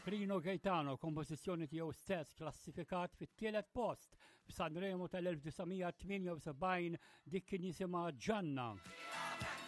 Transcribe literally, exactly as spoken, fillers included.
Rino Gaetano, kompożizzjoni tiegħu stess klassifikat fit-tielet post f'Sanremo tal-elf tisa tminja u sebgħin dik kien jisimha Ġanna.